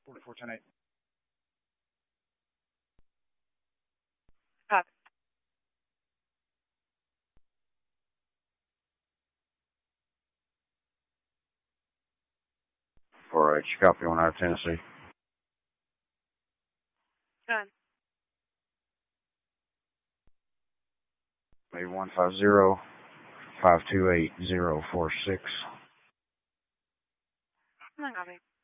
4410-8. Copy. All right, you copy on out of Tennessee. Done. Maybe 150-528-046. Copy.